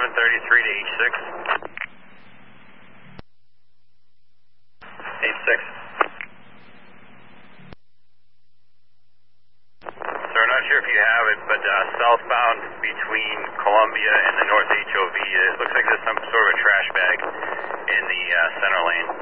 733 to H6. H6. So we're not sure if you have it, but southbound between Columbia and the North HOV, it looks like there's some sort of a trash bag in the center lane.